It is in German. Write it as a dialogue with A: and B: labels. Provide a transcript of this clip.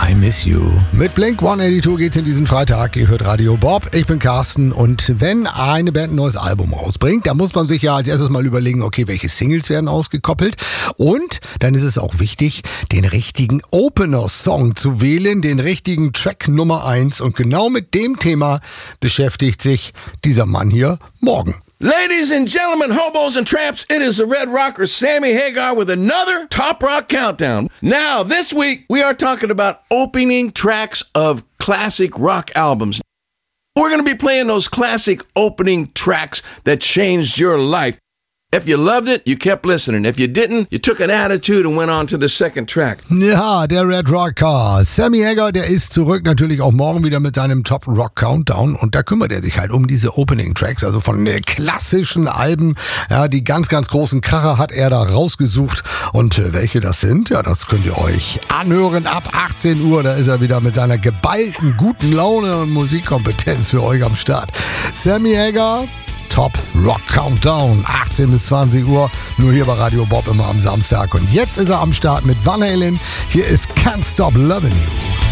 A: I Miss You. Mit Blink-182 geht's in diesen Freitag. Ihr hört Radio Bob, ich bin Carsten und wenn eine Band ein neues Album rausbringt, dann muss man sich ja als erstes mal überlegen, okay, welche Singles werden ausgekoppelt und dann ist es auch wichtig, den richtigen Opener-Song zu wählen, den richtigen Track Nummer 1 und genau mit dem Thema beschäftigt sich dieser Mann hier morgen.
B: Ladies and gentlemen, hobos and tramps, it is the Red Rocker Sammy Hagar with another Top Rock Countdown. Now, this week, we are talking about opening tracks of classic rock albums. We're going to be playing those classic opening tracks that changed your life. If you loved it, you kept listening. If you didn't, you took an attitude and went on to the second track.
A: Ja, der Red Rocker. Sammy Hagar, der ist zurück natürlich auch morgen wieder mit seinem Top Rock Countdown und da kümmert er sich halt um diese Opening Tracks, also von den klassischen Alben. Ja, die ganz, ganz großen Kracher hat er da rausgesucht und welche das sind, ja, das könnt ihr euch anhören ab 18 Uhr. Da ist er wieder mit seiner geballten guten Laune und Musikkompetenz für euch am Start. Sammy Hagar, Top Rock Countdown, 18 bis 20 Uhr, nur hier bei Radio Bob immer am Samstag. Und jetzt ist er am Start mit Van Halen. Hier ist Can't Stop Loving You.